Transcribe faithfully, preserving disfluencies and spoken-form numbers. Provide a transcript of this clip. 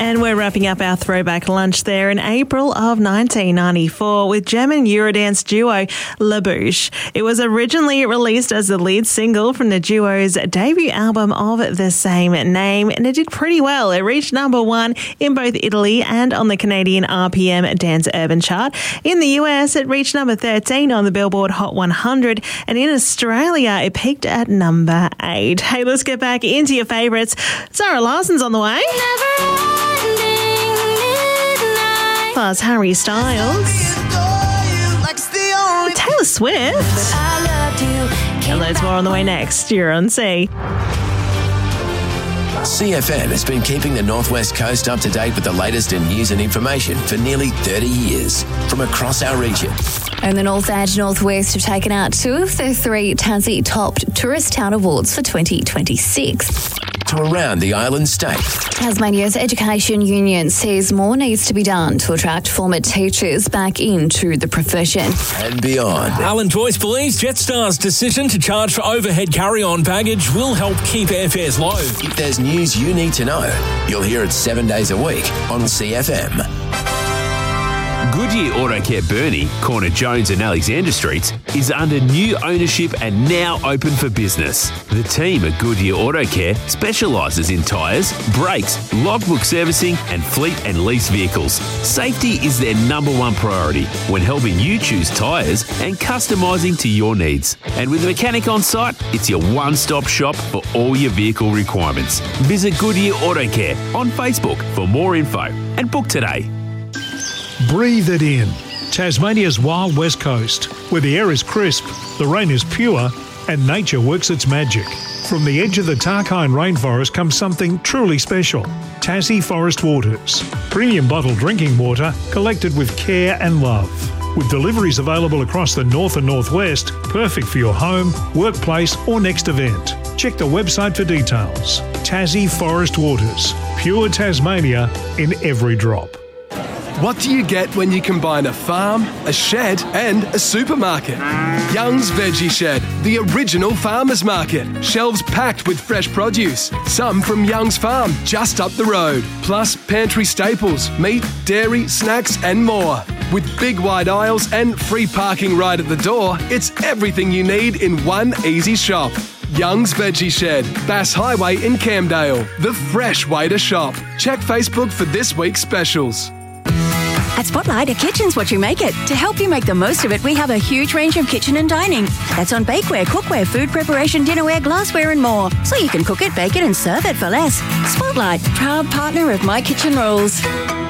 And we're wrapping up our throwback lunch there in April of nineteen ninety-four with German Eurodance duo La Bouche. It was originally released as the lead single from the duo's debut album of the same name, and it did pretty well. It reached number one in both Italy and on the Canadian R P M Dance Urban chart. In the U S, it reached number thirteen on the Billboard Hot one hundred, and in Australia, it peaked at number eight. Hey, let's get back into your favourites. Zara Larson's on the way. Plus Harry Styles, Taylor Swift, and loads more on the way next. You're on C. C F M has been keeping the Northwest Coast up to date with the latest in news and information for nearly thirty years from across our region. And the North and Northwest have taken out two of the three Tassie Top Tourist Town Awards for twenty twenty-six. To around the island state. Tasmania's Education Union says more needs to be done to attract former teachers back into the profession. And beyond. Alan Joyce believes Jetstar's decision to charge for overhead carry-on baggage will help keep airfares low. If there's news you need to know, you'll hear it seven days a week on C F M. Goodyear Auto Care Burnie, corner Jones and Alexander Streets, is under new ownership and now open for business. The team at Goodyear Auto Care specialises in tyres, brakes, logbook servicing and fleet and lease vehicles. Safety is their number one priority when helping you choose tyres and customising to your needs. And with a mechanic on site, it's your one-stop shop for all your vehicle requirements. Visit Goodyear Auto Care on Facebook for more info and book today. Breathe it in. Tasmania's wild west coast, where the air is crisp, the rain is pure, and nature works its magic. From the edge of the Tarkine rainforest comes something truly special. Tassie Forest Waters. Premium bottled drinking water collected with care and love. With deliveries available across the north and northwest, perfect for your home, workplace or next event. Check the website for details. Tassie Forest Waters. Pure Tasmania in every drop. What do you get when you combine a farm, a shed and a supermarket? Young's Veggie Shed, the original farmer's market. Shelves packed with fresh produce, some from Young's Farm just up the road. Plus pantry staples, meat, dairy, snacks and more. With big wide aisles and free parking right at the door, it's everything you need in one easy shop. Young's Veggie Shed, Bass Highway in Camdale. The fresh way to shop. Check Facebook for this week's specials. At Spotlight, a kitchen's what you make it. To help you make the most of it, we have a huge range of kitchen and dining. That's on bakeware, cookware, food preparation, dinnerware, glassware and more. So you can cook it, bake it and serve it for less. Spotlight, proud partner of My Kitchen Rules.